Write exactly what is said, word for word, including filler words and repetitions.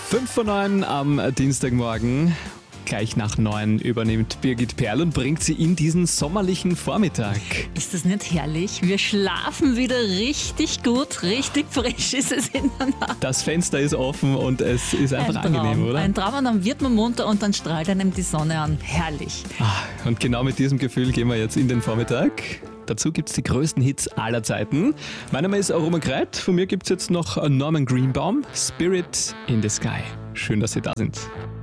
fünf vor neun am Dienstagmorgen. Gleich nach neun übernimmt Birgit Perl und bringt sie in diesen sommerlichen Vormittag. Ist das nicht herrlich? Wir schlafen wieder richtig gut, richtig frisch ist es in der Nacht. Das Fenster ist offen und es ist einfach Ein Traum, angenehm, oder? Ein Traum und dann wird man munter und dann strahlt einem die Sonne an. Herrlich. Ah, und genau mit diesem Gefühl gehen wir jetzt in den Vormittag. Dazu gibt es die größten Hits aller Zeiten. Mein Name ist Roman Kreit. Von mir gibt es jetzt noch Norman Greenbaum, Spirit in the Sky. Schön, dass Sie da sind.